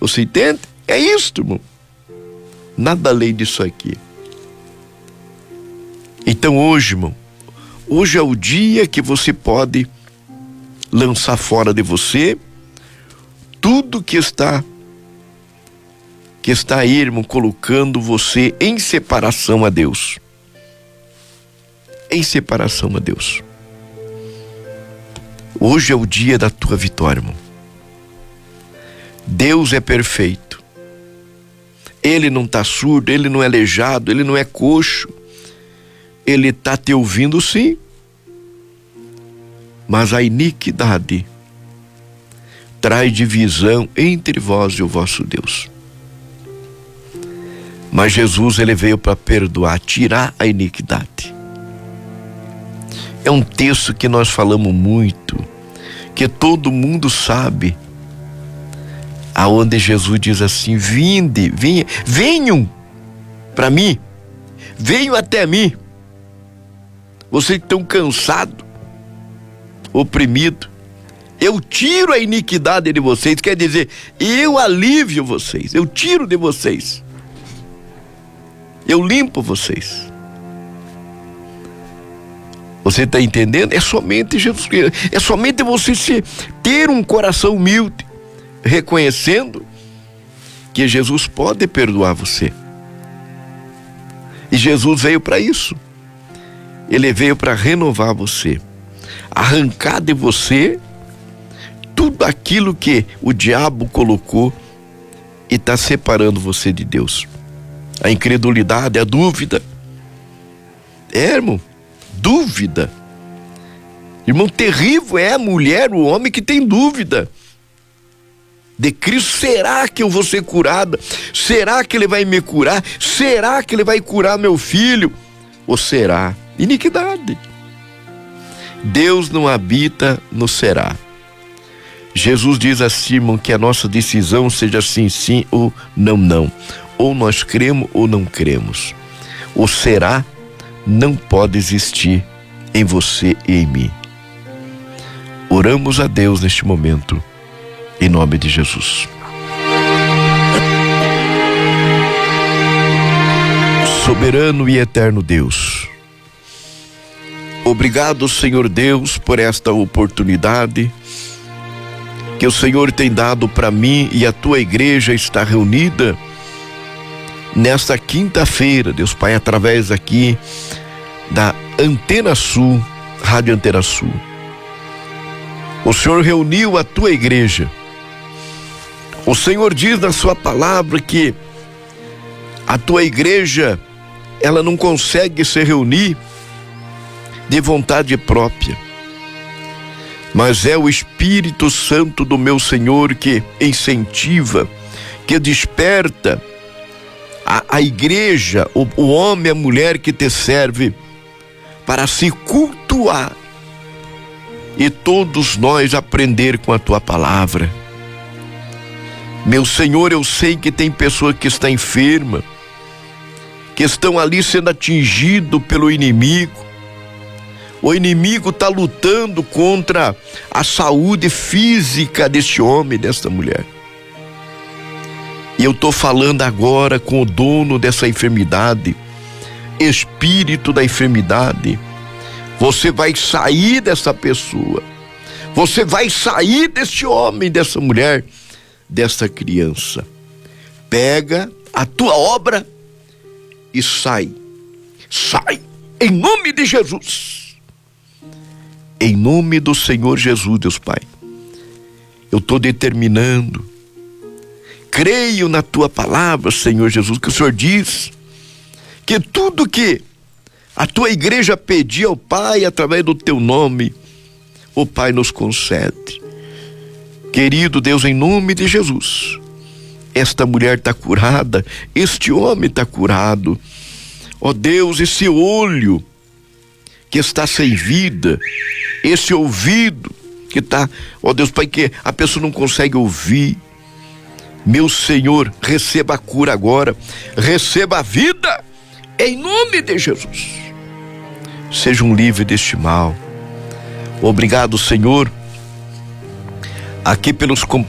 Você entende? É isso, irmão. Nada além disso aqui. Então hoje, irmão, hoje é o dia que você pode lançar fora de você tudo que está aí, irmão, colocando você em separação a Deus. Em separação a Deus. Hoje é o dia da tua vitória, irmão. Deus é perfeito. Ele não está surdo, Ele não é aleijado, Ele não é coxo. Ele está te ouvindo, sim. Mas a iniquidade traz divisão entre vós e o vosso Deus. Mas Jesus, Ele veio para perdoar, tirar a iniquidade. É um texto que nós falamos muito, que todo mundo sabe, aonde Jesus diz assim: venham para mim, venham até mim, vocês que estão cansados, oprimidos, eu tiro a iniquidade de vocês, quer dizer, eu alivio vocês, eu tiro de vocês, eu limpo vocês. Você está entendendo? É somente Jesus Cristo, é somente você ter um coração humilde, reconhecendo que Jesus pode perdoar você. E Jesus veio para isso. Ele veio para renovar você, arrancar de você tudo aquilo que o diabo colocou e está separando você de Deus. A incredulidade, a dúvida. Irmão, dúvida. Irmão, terrível é a mulher, o homem que tem dúvida de Cristo. Será que eu vou ser curada? Será que Ele vai me curar? Será que Ele vai curar meu filho? Ou será? Iniquidade. Deus não habita no será. Jesus diz assim, irmão, que a nossa decisão seja sim, sim ou não, não. Ou nós cremos ou não cremos. O será não pode existir em você e em mim. Oramos a Deus neste momento, em nome de Jesus. Soberano e eterno Deus, obrigado, Senhor Deus, por esta oportunidade que o Senhor tem dado para mim e a tua igreja está reunida nesta quinta-feira, Deus Pai, através aqui da Antena Sul, Rádio Antena Sul. O Senhor reuniu a tua igreja. O Senhor diz na sua palavra que a tua igreja, ela não consegue se reunir de vontade própria, mas é o Espírito Santo do meu Senhor que incentiva, que desperta a igreja, o homem, a mulher que te serve, para se cultuar e todos nós aprender com a tua palavra. Meu Senhor, eu sei que tem pessoa que está enferma, que estão ali sendo atingido pelo inimigo. O inimigo está lutando contra a saúde física deste homem, desta mulher. E eu estou falando agora com o dono dessa enfermidade, espírito da enfermidade. Você vai sair dessa pessoa, você vai sair deste homem, dessa mulher, desta criança. Pega a tua obra e sai. Sai, em nome de Jesus. Em nome do Senhor Jesus, Deus Pai. Eu estou determinando, creio na tua palavra, Senhor Jesus, que o Senhor diz que tudo que a tua igreja pedir ao Pai através do teu nome, o Pai nos concede. Querido Deus, em nome de Jesus, esta mulher está curada, este homem está curado. Ó Deus, esse olho que está sem vida, esse ouvido que está, ó Deus Pai, que a pessoa não consegue ouvir. Meu Senhor, receba a cura agora, receba a vida, em nome de Jesus. Sejam livres deste mal. Obrigado, Senhor, aqui pelos companheiros